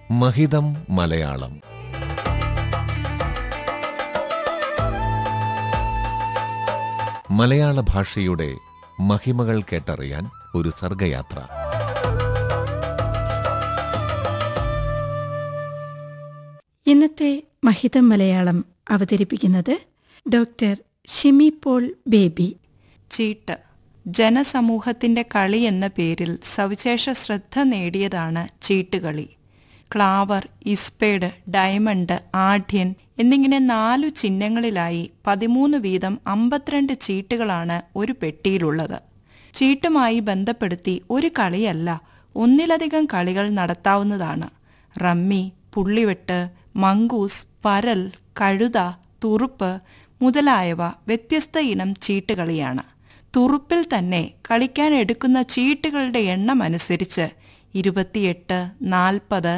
മഹിതം മലയാളം. മലയാള ഭാഷയുടെ മഹിമകൾ കേട്ടറിയാൻ ഒരു സർഗയാത്ര. ഇന്നത്തെ മഹിതം മലയാളം അവതരിപ്പിക്കുന്നത് ഡോക്ടർ ഷിമി പോൾ ബേബി. ചീട്ട് ജനസമൂഹത്തിന്റെ കളി എന്ന പേരിൽ സവിശേഷ ശ്രദ്ധ നേടിയതാണ് ചീട്ടുകളി. ക്ലാവർ, ഇസ്പേഡ്, ഡയമണ്ട്, ആഢ്യൻ എന്നിങ്ങനെ 4 ചിഹ്നങ്ങളിലായി 13 വീതം 52 ചീട്ടുകളാണ് ഒരു പെട്ടിയിലുള്ളത്. ചീട്ടുമായി ബന്ധപ്പെടുത്തി ഒരു കളിയല്ല, ഒന്നിലധികം കളികൾ നടത്താവുന്നതാണ്. റമ്മി, പുള്ളിവെട്ട്, മങ്കൂസ്, പരൽ, കഴുത, തുറുപ്പ് മുതലായവ വ്യത്യസ്ത ഇനം ചീട്ടുകളിയാണ്. തുറുപ്പിൽ തന്നെ കളിക്കാൻ എടുക്കുന്ന ചീട്ടുകളുടെ എണ്ണം അനുസരിച്ച് 28, 40,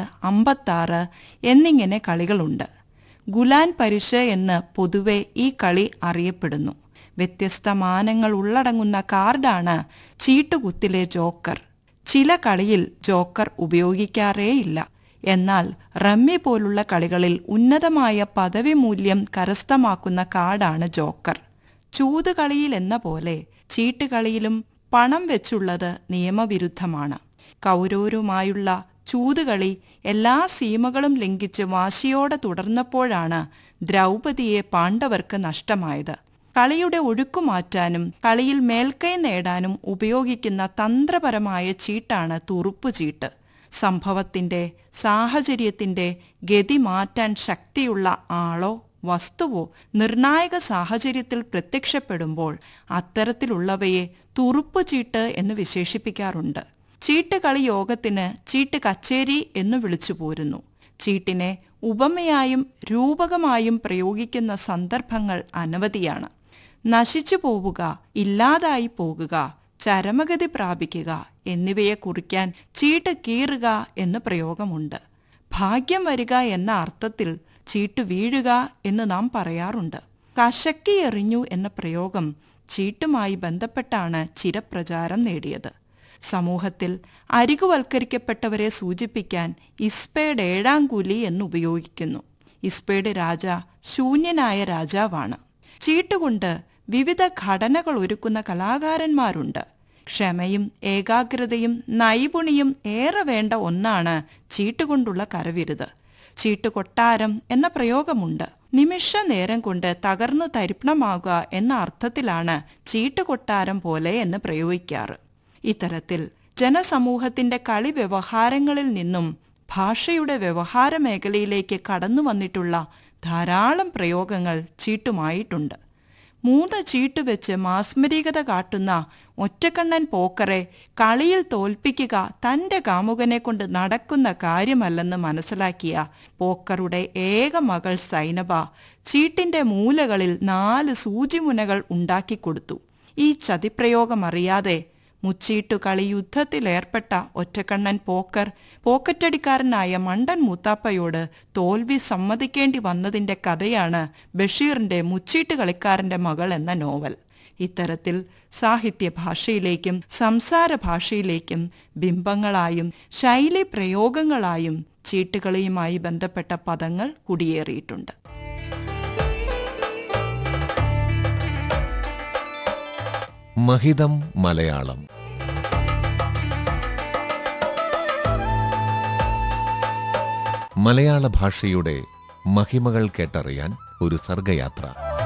56 എന്നിങ്ങനെ കളികളുണ്ട്. ഗുലാൻ പരിഷ് എന്ന് പൊതുവെ ഈ കളി അറിയപ്പെടുന്നു. വ്യത്യസ്ത മാനങ്ങൾ ഉള്ളടങ്ങുന്ന കാർഡാണ് ചീട്ടുകുത്തിലെ ജോക്കർ. ചില കളിയിൽ ജോക്കർ ഉപയോഗിക്കാറേയില്ല. എന്നാൽ റമ്മി പോലുള്ള കളികളിൽ ഉന്നതമായ പദവി മൂല്യം കരസ്ഥമാക്കുന്ന കാർഡാണ് ജോക്കർ. ചൂതുകളിയിൽ എന്ന പോലെ ചീട്ടുകളിയിലും പണം വെച്ചുള്ളത് നിയമവിരുദ്ധമാണ്. കൗരവരുമായുള്ള ചൂതുകളി എല്ലാ സീമകളും ലംഘിച്ച് വാശിയോടെ തുടർന്നപ്പോഴാണ് ദ്രൗപദിയെ പാണ്ഡവർക്ക് നഷ്ടമായത്. കളിയുടെ ഒഴുക്കുമാറ്റാനും കളിയിൽ മേൽക്കൈ നേടാനും ഉപയോഗിക്കുന്ന തന്ത്രപരമായ ചീട്ടാണ് തുറുപ്പുചീട്ട്. സംഭവത്തിന്റെ, സാഹചര്യത്തിന്റെ ഗതി മാറ്റാൻ ശക്തിയുള്ള ആളോ വസ്തുവോ നിർണായക സാഹചര്യത്തിൽ പ്രത്യക്ഷപ്പെടുമ്പോൾ അത്തരത്തിലുള്ളവയെ തുറുപ്പുചീട്ട് എന്ന് വിശേഷിപ്പിക്കാറുണ്ട്. ചീട്ട് കളി യോഗത്തിന് ചീട്ട് കച്ചേരി എന്ന് വിളിച്ചു പോരുന്നു. ചീട്ടിനെ ഉപമയായും രൂപകമായും പ്രയോഗിക്കുന്ന സന്ദർഭങ്ങൾ അനവധിയാണ്. നശിച്ചു പോവുക, ഇല്ലാതായി പോകുക, ചരമഗതി പ്രാപിക്കുക എന്നിവയെ കുറിക്കാൻ ചീട്ട് കീറുക എന്ന് പ്രയോഗമുണ്ട്. ഭാഗ്യം വരിക എന്ന അർത്ഥത്തിൽ ചീട്ട് വീഴുക എന്ന് നാം പറയാറുണ്ട്. കശക്കി എറിഞ്ഞു എന്ന പ്രയോഗം ചീട്ടുമായി ബന്ധപ്പെട്ടാണ് ചിരപ്രചാരം നേടിയത്. സമൂഹത്തിൽ അരികുവൽക്കരിക്കപ്പെട്ടവരെ സൂചിപ്പിക്കാൻ ഇസ്പേഡ് 7ാം കൂലി എന്നുപയോഗിക്കുന്നു. ഇസ്പേഡ് രാജ ശൂന്യനായ രാജാവാണ്. ചീട്ടുകൊണ്ട് വിവിധ ഘടനകൾ ഒരുക്കുന്ന കലാകാരന്മാരുണ്ട്. ക്ഷമയും ഏകാഗ്രതയും നൈപുണിയും ഏറെ വേണ്ട ഒന്നാണ് ചീട്ടുകൊണ്ടുള്ള കരവിരുത്. ചീട്ടുകൊട്ടാരം എന്ന പ്രയോഗമുണ്ട്. നിമിഷ നേരം കൊണ്ട് തകർന്നു തരിപ്പണമാകുക എന്ന അർത്ഥത്തിലാണ് ചീട്ടുകൊട്ടാരം പോലെ എന്ന് പ്രയോഗിക്കാറ്. ഇത്തരത്തിൽ ജനസമൂഹത്തിന്റെ കളി വ്യവഹാരങ്ങളിൽ നിന്നും ഭാഷയുടെ വ്യവഹാര മേഖലയിലേക്ക് കടന്നു വന്നിട്ടുള്ള ധാരാളം പ്രയോഗങ്ങൾ ചീട്ടുമായിട്ടുണ്ട്. 3 ചീട്ട് വെച്ച് മാസ്മരികത കാട്ടുന്ന ഒറ്റക്കണ്ണൻ പോക്കറെ കളിയിൽ തോൽപ്പിക്കുക തന്റെ കാമുകനെ കൊണ്ട് നടക്കുന്ന കാര്യമല്ലെന്ന് മനസ്സിലാക്കിയ പോക്കറുടെ ഏക മകൾ സൈനബ ചീട്ടിന്റെ മൂലകളിൽ 4 സൂചിമുനകൾ ഉണ്ടാക്കിക്കൊടുത്തു. ഈ ചതിപ്രയോഗമറിയാതെ മുച്ചീട്ടുകളി യുദ്ധത്തിലേർപ്പെട്ട ഒറ്റക്കണ്ണൻ പോക്കർ പോക്കറ്റടിക്കാരനായ മണ്ടൻ മൂത്താപ്പയോട് തോൽവി സമ്മതിക്കേണ്ടി വന്നതിന്റെ കഥയാണ് ബഷീറിന്റെ മുച്ചീട്ട് കളിക്കാരന്റെ മകൾ എന്ന നോവൽ. ഇത്തരത്തിൽ സാഹിത്യഭാഷയിലേക്കും സംസാര ഭാഷയിലേക്കും ബിംബങ്ങളായും ശൈലി പ്രയോഗങ്ങളായും ചീട്ടുകളിയുമായി ബന്ധപ്പെട്ട പദങ്ങൾ കുടിയേറിയിട്ടുണ്ട്. മഹിതം മലയാളം. മലയാള ഭാഷയുടെ മഹിമകൾ കേട്ടറിയാൻ ഒരു സർഗയാത്ര.